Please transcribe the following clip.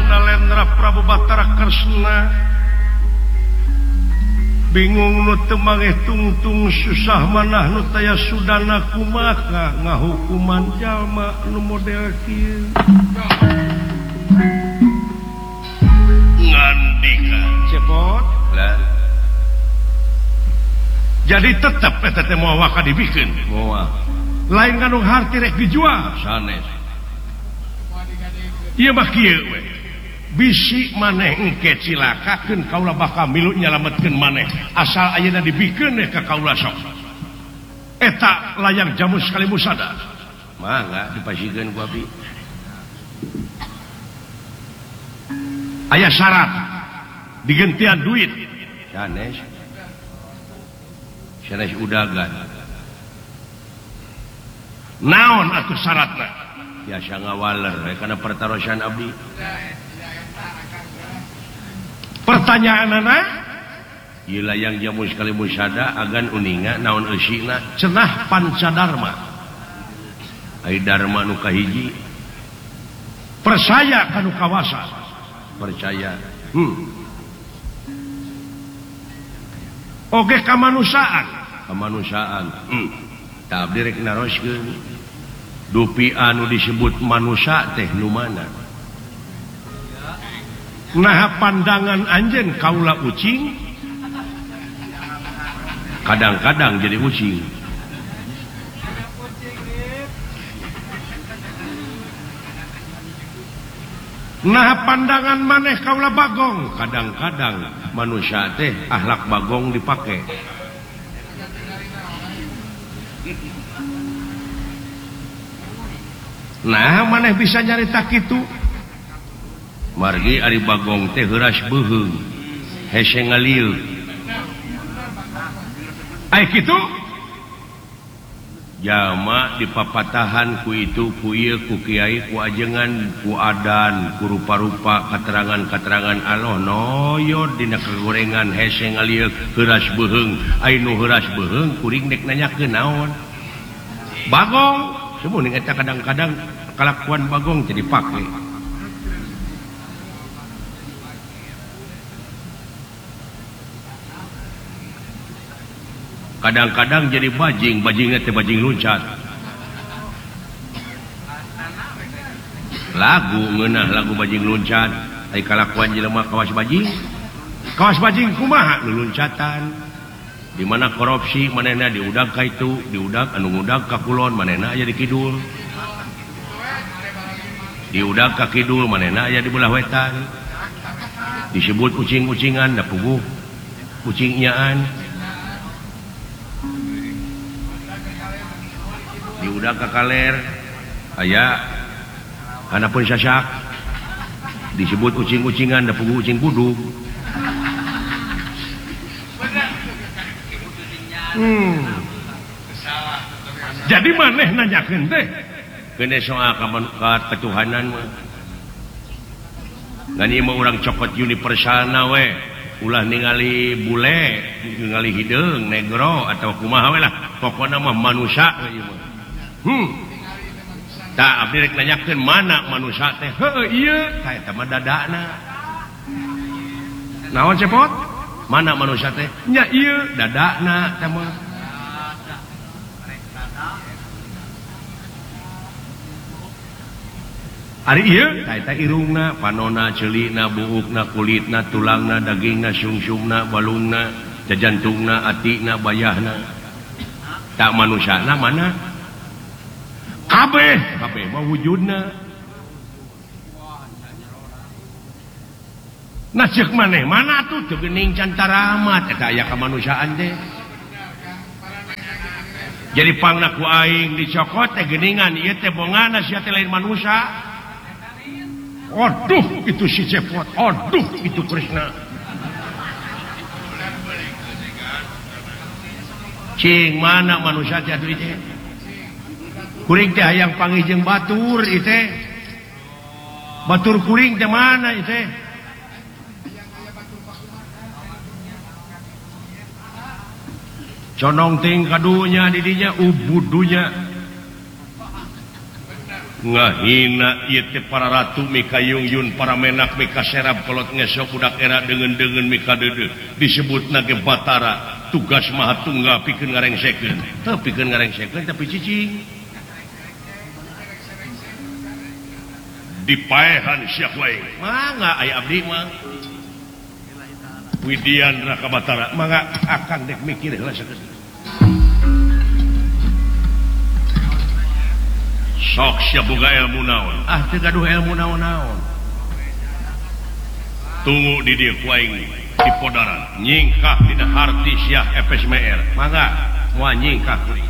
Nalendra Prabu Batara Kresna bingung nu teu mangeh tungtung susah manah nu taya sudana kumaha ngahukuman jalma nu model kieu ngandika cepot lah jadi tetep eta teh moal waka dibikeun moal lain nganu harti rek dijual sanes ieu mah kieu we bisi maneh engke cilakakeun kaula bakal milu nyalametkeun maneh asal ayeuna dibikeun ka kaula sok eta layang jamu sekali musada mangga dipasikeun ku abdi aya syarat digentian duit sanes udagan naon atuh syaratna biasa ngawaler kana pertarosan abdi pertanyaanana ieu layang jamu sekali musada agan uninga naon eusina cenah pancadarma ai dharma nu kahiji percaya kanu kawasa percaya oge kamanusiaan tah abdi rek naroskeun dupi anu disebut manusia teh nu mana nah pandangan anjeun kaula ucing kadang-kadang jadi ucing nah pandangan maneh kaula bagong kadang-kadang manusia teh akhlak bagong dipake nah maneh bisa nyarita kitu margi ari bagong teh heuras beuheung hese ngalieu ai kitu jalma dipapatahan ku itu ku ieu ku kiai ku ajengan ku adan ku rupa-rupa katerangan-katerangan Allah noyod dina kagorengan hese ngalieu heuras beuheung ai nu heuras beuheung kuring dek nanyakeun naon bagong semuning eta kadang-kadang kalakuan bagong jadi pake kadang-kadang jadi bajingnya teh bajing luncat lagu ngeunah lagu bajing luncat ai kalakuan jelema kawas bajing kumaha nu luncatan di mana korupsi manehna diudag ka itu diudag anu ngudag ka kulon manehna aya di kidul diudag ka kidul manehna aya di belah wetan disebut kucing-kucingan da puguh kucing nyaan diudag ka kaler aya hanapun sasak disebut kucing-kucingan da puguh kucing budug jadi maneh nanyakeun teh kene soal ka ketuhanan mah ngan ieu mah urang cokot universalna we ulah ningali bule ningali hideung negro atau kumaha we lah pokona mah manusia we ieu mah tah abdi rek nanyakeun mana manusia teh heueuh ieu tah eta mah dadana naon cepot mana manusia teh nya ieu dadana tah mah ari ieu tah eta irungna panonna ceulina buukna kulitna tulangna dagingna sungsumna balungna jantungna atina bayahna tak manusiana mana kabeh mah wujudna nah ceuk maneh mana tuh teu geuning can taramat eta aya kamanusiaan teh jadi pangna ku aing dicokot teh geuningan ieu teh bongana sia teh lain manusia. Aduh itu si cepot, aduh itu Krishna. Cing mana manusia jatuh itu? Kuring teh hayang panggih jeung batur itu. Batur kuring teh mana itu? Conong ting kadunya didinya ubudunya. ngahina ieu teh para ratu mika yungyun para menak mika serap kolot ngesok budak era dengan mika dede disebutna ge Batara tugas maha tunggal pikeun ngarengsekeun teu pikeun ngarengsekeun tapi cicing dipaehan siap wae mangga aya abdi mah Widian Raka Batara mangga akan dek mikir heula sakeus sok sia boga ilmu naon teu gaduh ilmu naon-naon tunggu di dieu ku aing di podaran nyingkah dina harti Syah FSMR mangga moal nyingkah kuring